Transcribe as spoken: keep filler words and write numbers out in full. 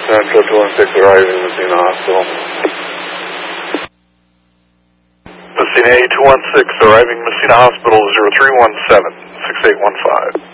Central two one six arriving Messina Hospital. Messina eight two one six arriving Messina Hospital zero three one seven, six eight one five.